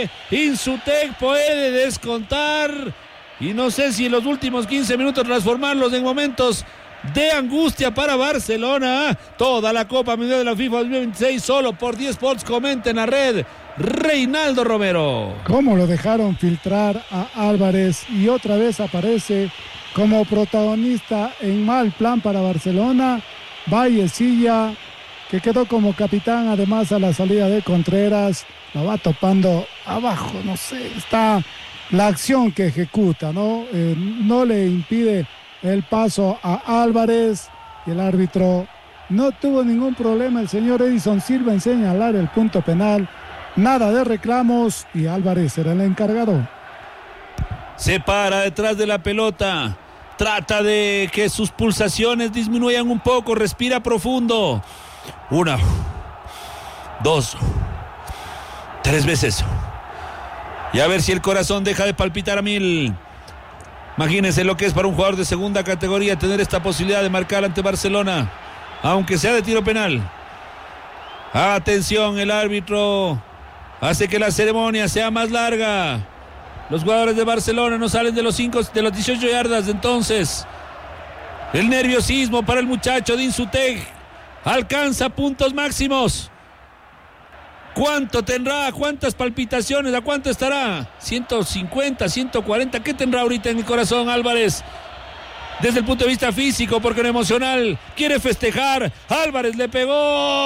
Insútec puede descontar y no sé si en los últimos 15 minutos transformarlos en momentos de angustia para Barcelona. Toda la Copa Mundial de la FIFA 2026 solo por 10 Sports. Comenta en la red Reinaldo Romero. ¿Cómo lo dejaron filtrar a Álvarez? Y otra vez aparece como protagonista en mal plan para Barcelona Vallecilla, que quedó como capitán además a la salida de Contreras. Lo va topando abajo, no sé, está la acción que ejecuta, ¿no? No le impide el paso a Álvarez y el árbitro no tuvo ningún problema. El señor Edison Silva en señalar el punto penal. Nada de reclamos y Álvarez será el encargado. Se para detrás de la pelota. Trata de que sus pulsaciones disminuyan un poco. Respira profundo. 1, 2, 3 veces. Y a ver si el corazón deja de palpitar a 1000. Imagínense lo que es para un jugador de segunda categoría tener esta posibilidad de marcar ante Barcelona, aunque sea de tiro penal. Atención, el árbitro hace que la ceremonia sea más larga. Los jugadores de Barcelona no salen de los 18 yardas. Entonces, el nerviosismo para el muchacho de Insútec alcanza puntos máximos. ¿Cuánto tendrá? ¿Cuántas palpitaciones? ¿A cuánto estará? 150, 140. ¿Qué tendrá ahorita en el corazón Álvarez? Desde el punto de vista físico, porque en emocional quiere festejar. Álvarez le pegó.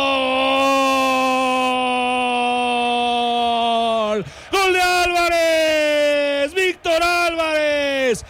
¡Gol de Álvarez! ¡Víctor Álvarez!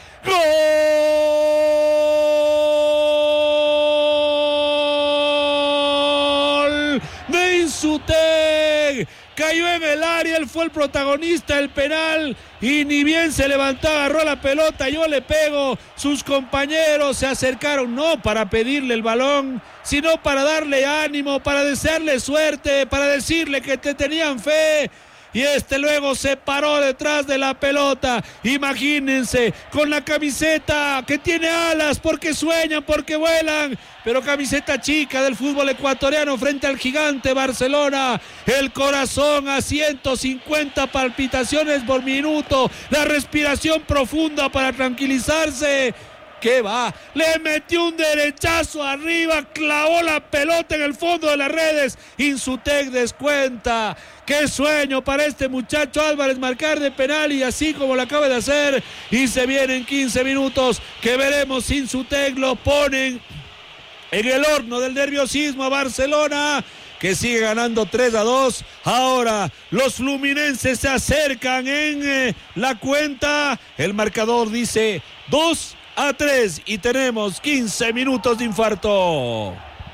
¡Gol de Insútec! Cayó en el área, él fue el protagonista del penal y ni bien se levantó, agarró la pelota, yo le pego. Sus compañeros se acercaron no para pedirle el balón, sino para darle ánimo, para desearle suerte, para decirle que te tenían fe. Y luego se paró detrás de la pelota. Imagínense, con la camiseta que tiene alas, porque sueñan, porque vuelan, pero camiseta chica del fútbol ecuatoriano frente al gigante Barcelona. El corazón a 150 palpitaciones por minuto. La respiración profunda para tranquilizarse. ¿Qué va? Le metió un derechazo arriba, clavó la pelota en el fondo de las redes. Insútec descuenta. Qué sueño para este muchacho Álvarez marcar de penal y así como lo acaba de hacer. Y se vienen 15 minutos que veremos si Insútec lo ponen en el horno del nerviosismo a Barcelona, que sigue ganando 3-2. Ahora los fluminenses se acercan en la cuenta. El marcador dice 2-3 y tenemos 15 minutos de infarto.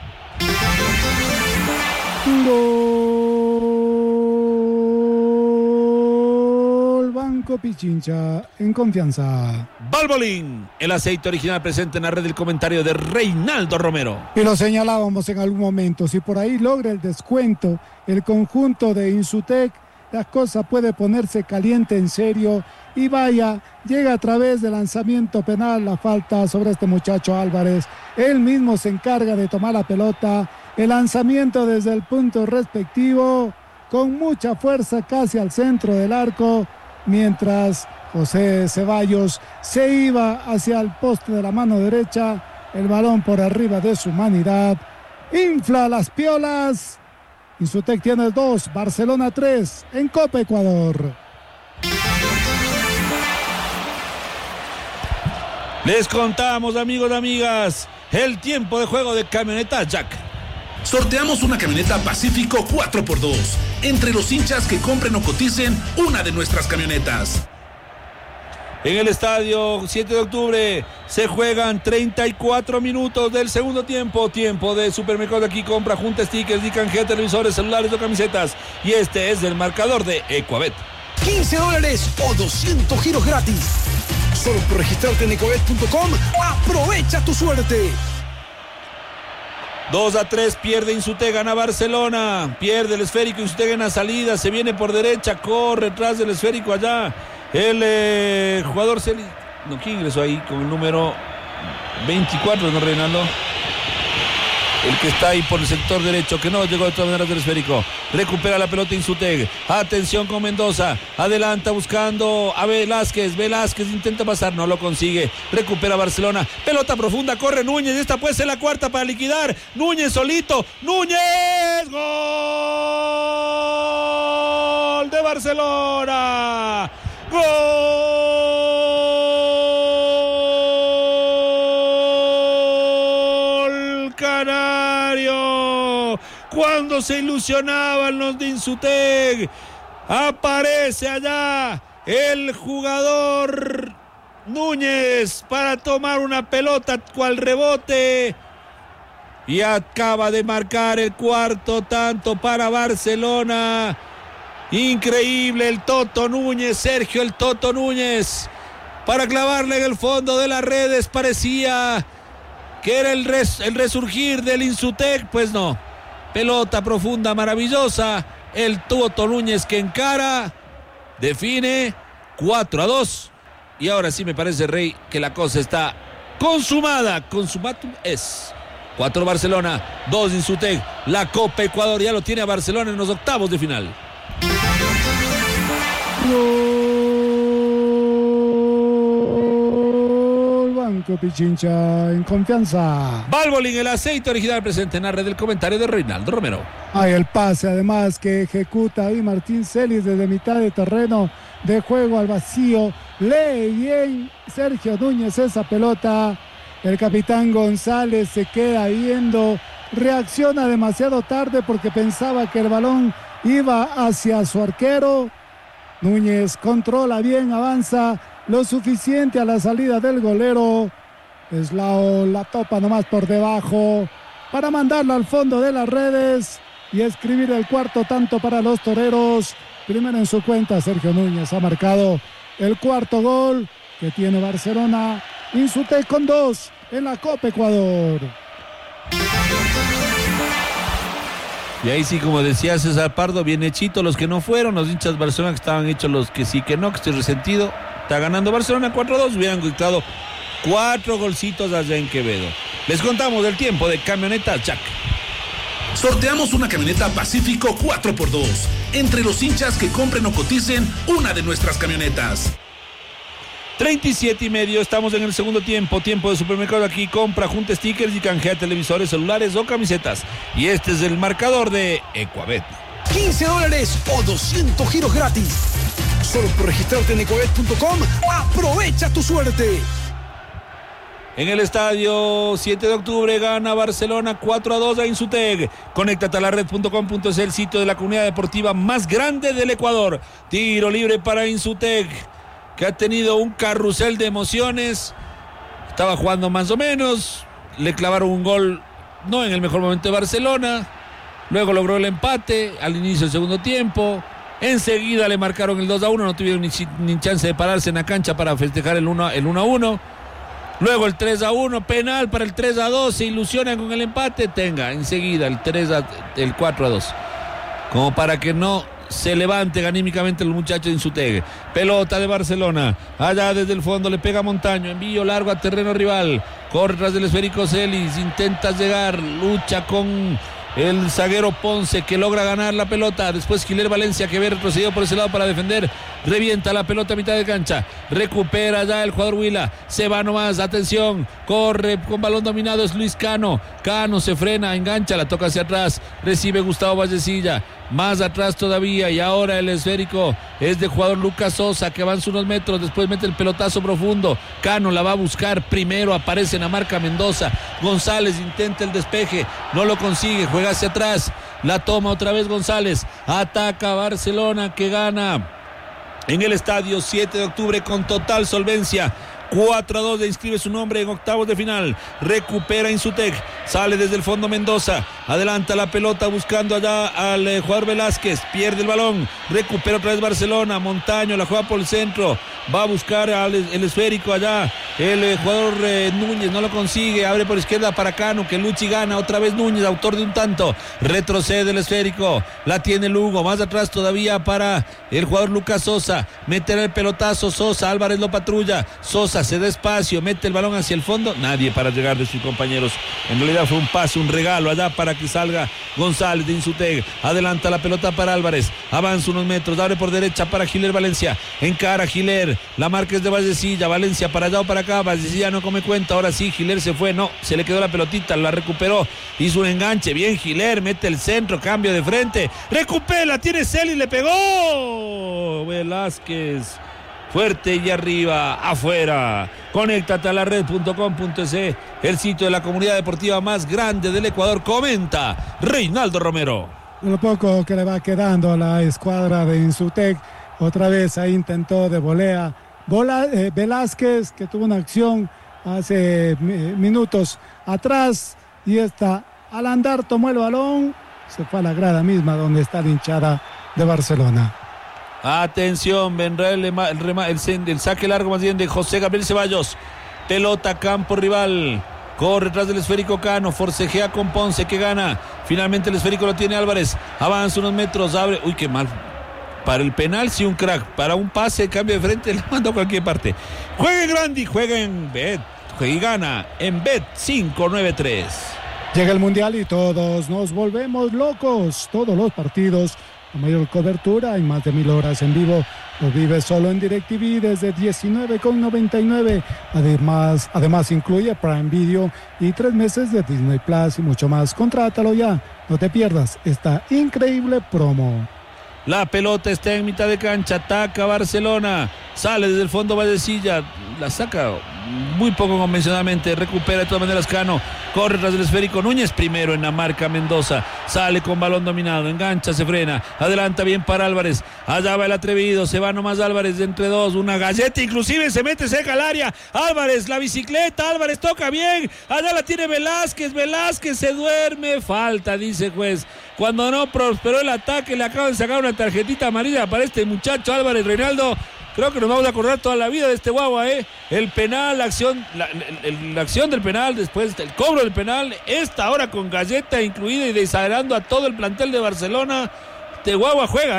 Gol Banco Pichincha en confianza. Valvoline, el aceite original presente en la red del comentario de Reinaldo Romero. Y lo señalábamos en algún momento, si por ahí logra el descuento el conjunto de Insútec, la cosa puede ponerse caliente en serio. Y vaya, llega a través del lanzamiento penal la falta sobre este muchacho Álvarez. Él mismo se encarga de tomar la pelota. El lanzamiento desde el punto respectivo, con mucha fuerza casi al centro del arco, mientras José Ceballos se iba hacia el poste de la mano derecha. El balón por arriba de su humanidad. Infla las piolas. Insútec tiene 2, Barcelona 3 en Copa Ecuador. Les contamos, amigos y amigas, el tiempo de juego de Camionetas Jack. Sorteamos una camioneta Pacífico 4x2 entre los hinchas que compren o coticen una de nuestras camionetas. En el estadio 7 de octubre se juegan 34 minutos del segundo tiempo. Tiempo de Supermercado de Aquí, compra, junta stickers y canjea televisores, celulares o camisetas. Y este es el marcador de Ecuabet. $15 o 200 giros gratis. Solo por registrarte en ecuabet.com, aprovecha tu suerte. 2-3, pierde Insútec, gana Barcelona. Pierde el esférico, Insútec en la salida, se viene por derecha, corre tras del esférico allá. El jugador ¿quién ingresó ahí con el número 24, no, Reinaldo? el que está ahí por el sector derecho, que no llegó de todas maneras del esférico. Recupera la pelota Insúteg. Atención con Mendoza. Adelanta buscando a Velázquez. Velázquez intenta pasar, no lo consigue. Recupera Barcelona. Pelota profunda, corre Núñez. Esta puede ser la cuarta para liquidar. Núñez solito. Núñez. Gol de Barcelona. Gol canario. Cuando se ilusionaban los de Insúteg, aparece allá el jugador Núñez para tomar una pelota cual rebote y acaba de marcar el cuarto tanto para Barcelona. Increíble el Toto Núñez, Sergio el Toto Núñez, para clavarle en el fondo de las redes. Parecía que era el resurgir del Insúteg, pues no. Pelota profunda, maravillosa. El Toto Núñez que encara, define 4-2. Y ahora sí me parece, Rey, que la cosa está consumada. Consumatum es 4 Barcelona, 2 Insúteg. La Copa Ecuador ya lo tiene a Barcelona en los octavos de final. Gol Banco Pichincha en confianza. Valvoline, el aceite original, presente en la red del comentario de Reinaldo Romero. Hay el pase además que ejecuta ahí Martín Celis desde mitad de terreno de juego al vacío. Lee bien Sergio Núñez esa pelota. El capitán González se queda viendo, reacciona demasiado tarde porque pensaba que el balón iba hacia su arquero. Núñez controla bien, avanza lo suficiente a la salida del golero. Eslao la topa nomás por debajo para mandarla al fondo de las redes y escribir el cuarto tanto para los toreros. Primero en su cuenta Sergio Núñez ha marcado el cuarto gol que tiene Barcelona. Insúteg con 2 en la Copa Ecuador. Y ahí sí, como decía César Pardo, bien hechito los que no fueron, los hinchas Barcelona que estaban hechos los que sí, que no, que estoy resentido. Está ganando Barcelona 4-2, hubieran gritado 4 golcitos allá en Quevedo. Les contamos del tiempo de Camioneta Jack. Sorteamos una camioneta Pacífico 4x2 entre los hinchas que compren o coticen una de nuestras camionetas. 37:30, estamos en el segundo tiempo de supermercado aquí, compra, junta stickers y canjea televisores, celulares o camisetas. Y este es el marcador de Ecuabet. $15 o 200 giros gratis. Solo por registrarte en ecuabet.com, aprovecha tu suerte. En el estadio 7 de octubre gana Barcelona 4-2 a Insúteg. Conéctate a la red.com.es, el sitio de la comunidad deportiva más grande del Ecuador. Tiro libre para Insúteg, que ha tenido un carrusel de emociones. Estaba jugando más o menos, le clavaron un gol no en el mejor momento de Barcelona, luego logró el empate al inicio del segundo tiempo, enseguida le marcaron el 2-1, no tuvieron ni chance de pararse en la cancha para festejar el 1-1, luego el 3-1, penal para el 3-2, se ilusionan con el empate, tenga enseguida el 4-2, como para que no se levanten anímicamente los muchachos de Insúteg. Pelota de Barcelona, allá desde el fondo le pega Montaño, envío largo a terreno rival, corre tras del esférico Celis, intenta llegar, lucha con el zaguero Ponce, que logra ganar la pelota. Después Giler Valencia, que había retrocedido por ese lado para defender, revienta la pelota a mitad de cancha, recupera ya el jugador Huila, se va nomás, atención, corre con balón dominado, es Luis Cano se frena, engancha, la toca hacia atrás, recibe Gustavo Vallecilla, más atrás todavía, y ahora el esférico es de jugador Lucas Sosa, que avanza unos metros, después mete el pelotazo profundo, Cano la va a buscar, primero aparece en la marca Mendoza, González intenta el despeje, no lo consigue, juega hacia atrás, la toma otra vez González, ataca Barcelona, que gana en el estadio 7 de octubre con total solvencia. 4-2, le inscribe su nombre en octavos de final. Recupera Insúteg, sale desde el fondo Mendoza, adelanta la pelota buscando allá al jugador Velázquez, pierde el balón, recupera otra vez Barcelona, Montaño la juega por el centro, va a buscar el esférico allá, el jugador Núñez no lo consigue, abre por izquierda para Cano, que lucha y gana, otra vez Núñez, autor de un tanto, retrocede el esférico, la tiene Lugo, más atrás todavía para el jugador Lucas Sosa, mete el pelotazo Sosa, Álvarez lo patrulla, Sosa se da espacio, mete el balón hacia el fondo, nadie para llegar de sus compañeros. En realidad realidad fue un pase, un regalo allá para que salga González de Insuteg. Adelanta la pelota para Álvarez, avanza unos metros, abre por derecha para Giler Valencia, encara Giler, la marca es de Vallecilla, Valencia para allá o para acá, Vallecilla no come cuenta, ahora sí, Giler se fue, no, se le quedó la pelotita, la recuperó, hizo un enganche, bien Giler, mete el centro, cambio de frente, recupera, tiene Celis, le pegó Velázquez. Fuerte y arriba, afuera. Conéctate a la red.com.es, el sitio de la comunidad deportiva más grande del Ecuador. Comenta Reinaldo Romero. Lo poco que le va quedando a la escuadra de Insutec. Otra vez ahí intentó de volea Velázquez, que tuvo una acción hace minutos atrás. Y esta, al andar, tomó el balón. Se fue a la grada misma donde está la hinchada de Barcelona. Atención, vendrá el saque largo más bien de José Gabriel Ceballos. Pelota, campo rival. Corre tras del esférico Cano, forcejea con Ponce que gana. Finalmente el esférico lo tiene Álvarez. Avanza unos metros, abre. Uy, qué mal. Para el penal, sí, un crack. Para un pase, cambio de frente, le mando a cualquier parte. Juega en Grandi, juega en Bet. Juega y gana en Bet 593. Llega el Mundial y todos nos volvemos locos. Todos los partidos, la mayor cobertura y más de 1000 horas en vivo. Lo vive solo en DirecTV desde 19,99. Además incluye Prime Video y 3 meses de Disney Plus y mucho más. Contrátalo ya, no te pierdas esta increíble promo. La pelota está en mitad de cancha, ataca Barcelona, sale desde el fondo Vallecilla, la saca muy poco convencionalmente, recupera de todas maneras Cano, corre tras el esférico Núñez, primero en la marca Mendoza, sale con balón dominado, engancha, se frena, adelanta bien para Álvarez, allá va el atrevido, se va nomás Álvarez de entre dos, una galleta inclusive, se mete cerca al área, Álvarez, la bicicleta, Álvarez toca bien, allá la tiene Velázquez se duerme, falta, dice juez. Cuando no prosperó el ataque, le acaban de sacar una tarjetita amarilla para este muchacho Álvarez. Reinaldo, creo que nos vamos a acordar toda la vida de este guagua, el penal, la acción del penal, después el cobro del penal, esta ahora con galleta incluida y desagrando a todo el plantel de Barcelona. Este guagua juega,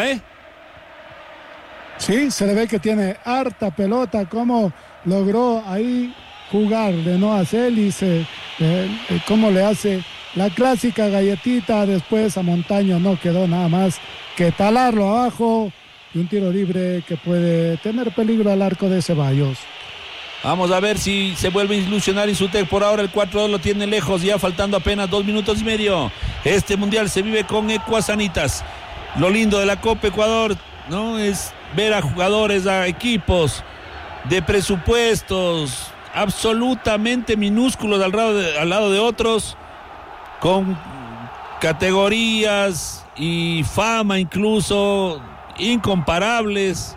Sí, se le ve que tiene harta pelota, cómo logró ahí jugar de no hacer y cómo le hace la clásica galletita, después a Montaño no quedó nada más que talarlo abajo y un tiro libre que puede tener peligro al arco de Ceballos. Vamos a ver si se vuelve a ilusionar Insutec. Por ahora el 4-2 lo tiene lejos, ya faltando apenas 2 minutos y medio. Este mundial se vive con Ecuasanitas. Lo lindo de la Copa Ecuador, ¿no?, es ver a jugadores, a equipos de presupuestos absolutamente minúsculos al lado de otros, con categorías y fama incluso incomparables,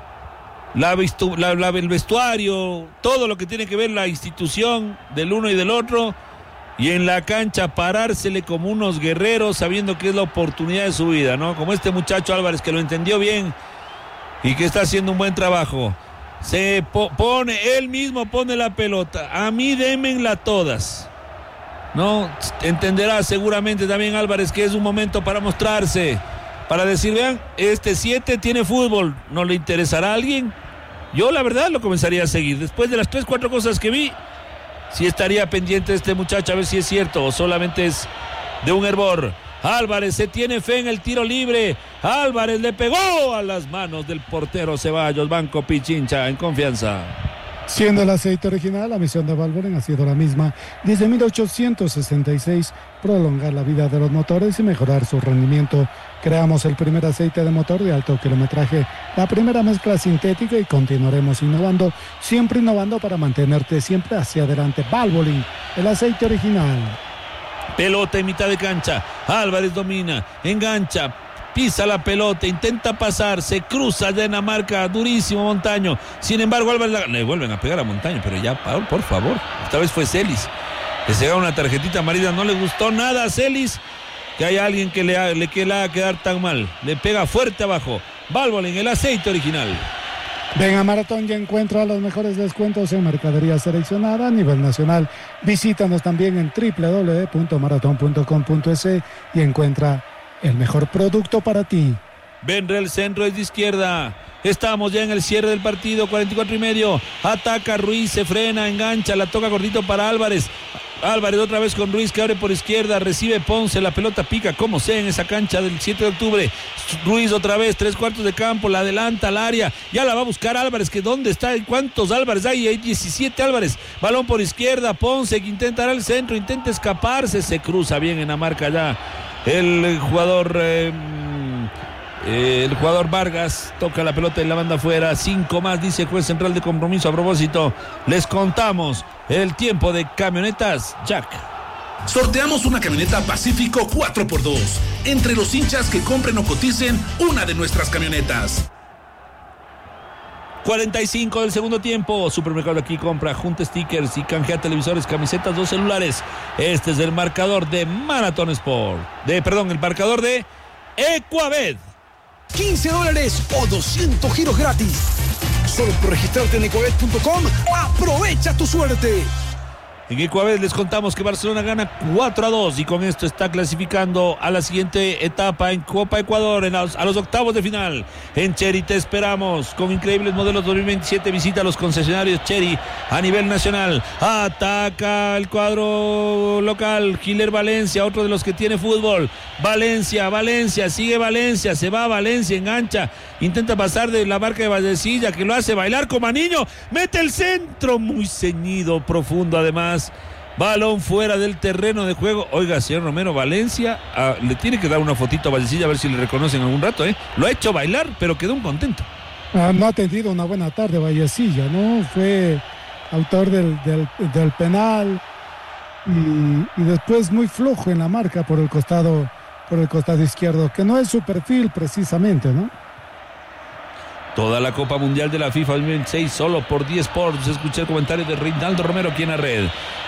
el vestuario, todo lo que tiene que ver la institución del uno y del otro, y en la cancha parársele como unos guerreros sabiendo que es la oportunidad de su vida, ¿no? Como este muchacho Álvarez, que lo entendió bien y que está haciendo un buen trabajo. Se pone, él mismo pone la pelota, a mí démenla todas. No, entenderá seguramente también Álvarez que es un momento para mostrarse, para decir, vean, este 7 tiene fútbol, ¿no le interesará a alguien? Yo la verdad lo comenzaría a seguir, después de las 3-4 cosas que vi, sí estaría pendiente de este muchacho a ver si es cierto o solamente es de un hervor. Álvarez se tiene fe en el tiro libre, Álvarez le pegó a las manos del portero Ceballos, Banco Pichincha en confianza. Siendo el aceite original, la misión de Valvoline ha sido la misma desde 1866, prolongar la vida de los motores y mejorar su rendimiento. Creamos el primer aceite de motor de alto kilometraje, la primera mezcla sintética y continuaremos innovando, siempre innovando para mantenerte siempre hacia adelante. Valvoline, el aceite original. Pelota en mitad de cancha, Álvarez domina, engancha, pisa la pelota, intenta pasar, se cruza ya en la marca, durísimo Montaño. Sin embargo, Álvarez le vuelven a pegar a Montaño, pero ya, Paul, por favor. Esta vez fue Celis. Le llega una tarjetita amarilla, no le gustó nada a Celis, que haya alguien que le haga quedar tan mal. Le pega fuerte abajo. Valvoline, el aceite original. Ven a Maratón y encuentra los mejores descuentos en mercadería seleccionada a nivel nacional. Visítanos también en www.maraton.com.es y encuentra el mejor producto para ti. Vendrá el centro desde izquierda. Estamos ya en el cierre del partido, 44 y medio. Ataca Ruiz, se frena, engancha, la toca cortito para Álvarez. Álvarez otra vez con Ruiz que abre por izquierda, recibe Ponce, la pelota pica como sea en esa cancha del 7 de octubre. Ruiz otra vez, 3/4 de campo, la adelanta al área, ya la va a buscar Álvarez, que dónde está, ¿cuántos Álvarez hay? Hay 17 Álvarez, balón por izquierda, Ponce que intenta dar el centro, intenta escaparse, se cruza bien en la marca ya el jugador Vargas, toca la pelota en la banda afuera. 5 más, dice juez central de compromiso. A propósito, les contamos el tiempo de camionetas Jack. Sorteamos una camioneta Pacífico 4x2 entre los hinchas que compren o coticen una de nuestras camionetas. 45 del segundo tiempo. Supermercado Aquí compra, junta stickers y canjea televisores, camisetas, 2 celulares. Este es el marcador de Marathon Sport. El marcador de Ecuaved. $15 o 200 giros gratis. Solo por registrarte en ecuaved.com. Aprovecha tu suerte. En Ecuaved les contamos que Barcelona gana 4-2 y con esto está clasificando a la siguiente etapa en Copa Ecuador, a los octavos de final. En Chery te esperamos con increíbles modelos 2027. Visita a los concesionarios Chery a nivel nacional. Ataca el cuadro local. Giler Valencia, otro de los que tiene fútbol. Valencia, sigue Valencia, se va a Valencia, engancha, intenta pasar de la marca de Vallecilla, que lo hace bailar como a niño, mete el centro, muy ceñido, profundo además. Balón fuera del terreno de juego. Oiga, señor Romero, Valencia le tiene que dar una fotito a Vallecilla a ver si le reconocen algún rato, Lo ha hecho bailar, pero quedó un contento. No ha tenido una buena tarde Vallecilla, ¿no? Fue autor del penal y después muy flojo en la marca por el costado izquierdo, que no es su perfil precisamente, ¿no? Toda la Copa Mundial de la FIFA 2026 solo por 10 Sports. Escuché el comentario de Reinaldo Romero aquí en la red.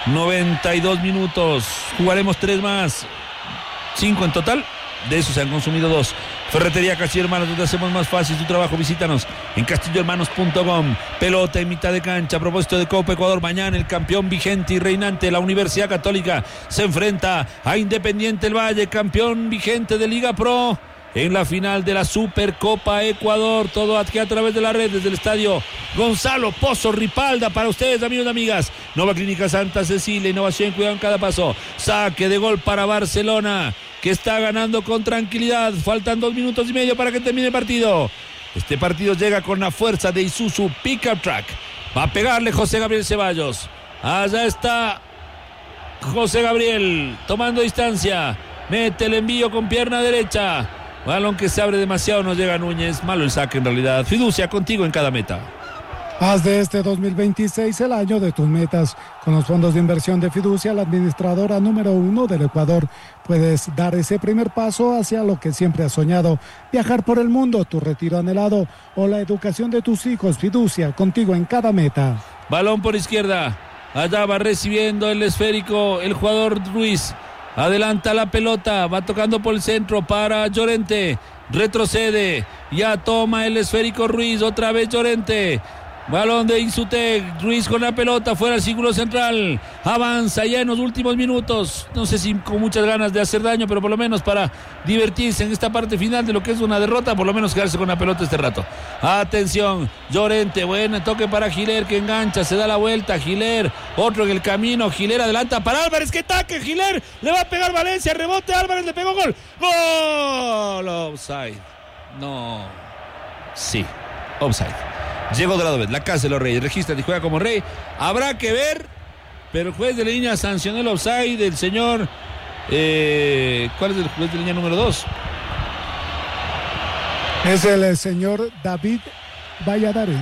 92 minutos. Jugaremos 3 más. 5 en total. De esos se han consumido 2. Ferretería Castillo Hermanos, donde hacemos más fácil tu trabajo. Visítanos en castillohermanos.com. Pelota en mitad de cancha. A propósito de Copa Ecuador, mañana el campeón vigente y reinante, la Universidad Católica, se enfrenta a Independiente del Valle, campeón vigente de Liga Pro, en la final de la Supercopa Ecuador. Todo aquí a través de la red, desde el estadio Gonzalo Pozo Ripalda, para ustedes, amigos y amigas. Nova Clínica Santa Cecilia, innovación, cuidado en cada paso. Saque de gol para Barcelona, que está ganando con tranquilidad. Faltan 2 minutos y medio para que termine el partido. Este partido llega con la fuerza de Isuzu Pickup Truck. Va a pegarle José Gabriel Ceballos. Allá está José Gabriel tomando distancia. Mete el envío con pierna derecha. Balón que se abre demasiado, no llega Núñez. Malo el saque en realidad. Fiducia, contigo en cada meta. Haz de este 2026 el año de tus metas. Con los fondos de inversión de Fiducia, la administradora número 1 del Ecuador, puedes dar ese primer paso hacia lo que siempre has soñado: viajar por el mundo, tu retiro anhelado o la educación de tus hijos. Fiducia, contigo en cada meta. Balón por izquierda. Allá va recibiendo el esférico el jugador Ruiz. Adelanta la pelota, va tocando por el centro para Llorente, retrocede, ya toma el esférico Ruiz, otra vez Llorente, balón de Insutec, Ruiz con la pelota fuera del círculo central, avanza ya en los últimos minutos, no sé si con muchas ganas de hacer daño, pero por lo menos para divertirse en esta parte final de lo que es una derrota, por lo menos quedarse con la pelota este rato. Atención, Llorente, buen toque para Giler, que engancha, se da la vuelta, Giler, otro en el camino, Giler adelanta para Álvarez, que taque, Giler, le va a pegar Valencia, rebote, Álvarez, le pegó gol, gol, offside, no, sí, offside. Llegó Doradovet, la casa de los Reyes, registra y juega como rey. Habrá que ver, pero el juez de línea sancionó el offside del señor. ¿Cuál es el juez de línea número 2? Es el señor David Valladares.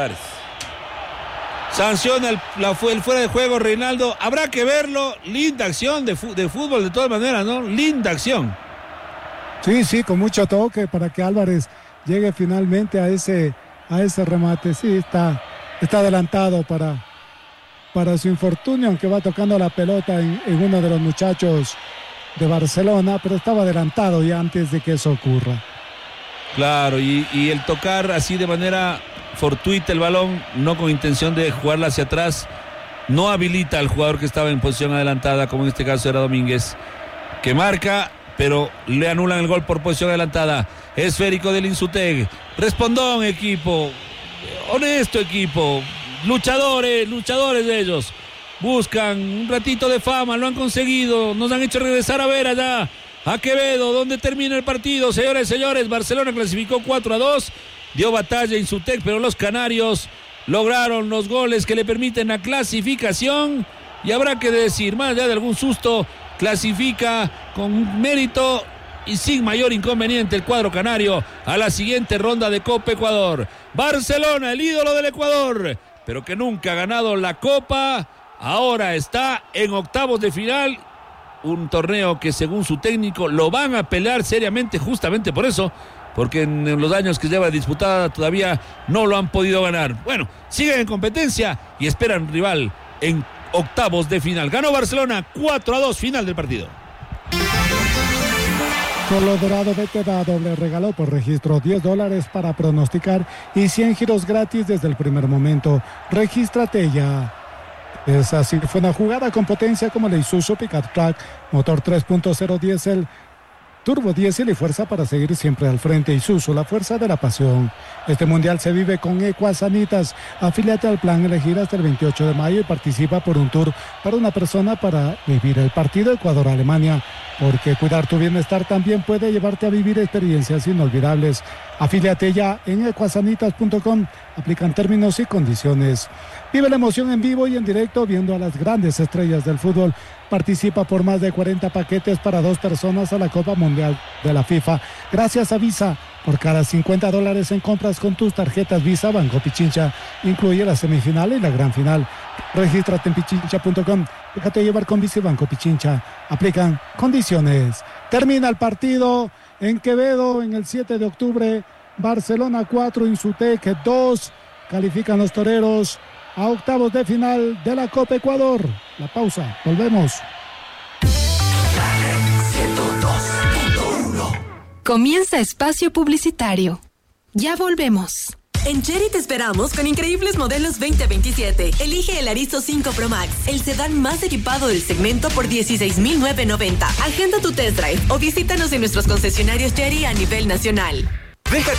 Sanciona el fuera de juego, Reinaldo. Habrá que verlo. Linda acción de fútbol, de todas maneras, ¿no? Linda acción. Sí, con mucho toque para que Álvarez llegue finalmente a ese remate. Sí, está adelantado para su infortunio, aunque va tocando la pelota en uno de los muchachos de Barcelona, pero estaba adelantado ya antes de que eso ocurra. Claro, y el tocar así de manera fortuita el balón, no con intención de jugarla hacia atrás, no habilita al jugador que estaba en posición adelantada, como en este caso era Domínguez, que marca, pero le anulan el gol por posición adelantada. Esférico del Insutec. Respondón, equipo. Honesto equipo. Luchadores de ellos. buscan un ratito de fama, lo han conseguido, nos han hecho regresar a ver allá a Quevedo, donde termina el partido. Señores, Barcelona clasificó 4-2, dio batalla Insutec, pero los canarios lograron los goles que le permiten la clasificación, y habrá que decir, más allá de algún susto, clasifica con mérito y sin mayor inconveniente el cuadro canario a la siguiente ronda de Copa Ecuador. Barcelona, el ídolo del Ecuador, pero que nunca ha ganado la Copa, ahora está en octavos de final, un torneo que según su técnico lo van a pelear seriamente justamente por eso, porque en los años que lleva disputada todavía no lo han podido ganar. Bueno, siguen en competencia y esperan rival en octavos de final. Ganó Barcelona 4-2, final del partido. Colorado BTV doble regaló por registro $10 para pronosticar y 100 giros gratis desde el primer momento. Regístrate ya. Es así, fue una jugada con potencia como la Isuzu Pickup Truck, motor 3.0 diésel, turbo diésel y fuerza para seguir siempre al frente. Isuzu, la fuerza de la pasión. Este mundial se vive con Ecuasanitas. Afíliate al plan Elegir hasta el 28 de mayo y participa por un tour para una persona para vivir el partido Ecuador-Alemania, porque cuidar tu bienestar también puede llevarte a vivir experiencias inolvidables. Afíliate ya en ecuasanitas.com. Aplican términos y condiciones. Vive la emoción en vivo y en directo viendo a las grandes estrellas del fútbol. Participa por más de 40 paquetes para 2 personas a la Copa Mundial de la FIFA. Gracias a Visa. Por cada $50 en compras con tus tarjetas Visa, Banco Pichincha incluye la semifinal y la gran final. Regístrate en pichincha.com. Déjate llevar con Visa y Banco Pichincha. Aplican condiciones. Termina el partido en Quevedo en el 7 de octubre. Barcelona 4, Insutec 2. Califican los toreros a octavos de final de la Copa Ecuador. La pausa, volvemos. Comienza espacio publicitario. Ya volvemos. En Chery te esperamos con increíbles modelos 2027. Elige el Arizo 5 Pro Max, el sedán más equipado del segmento por $16,990. Agenda tu test drive o visítanos en nuestros concesionarios Chery a nivel nacional. Déjate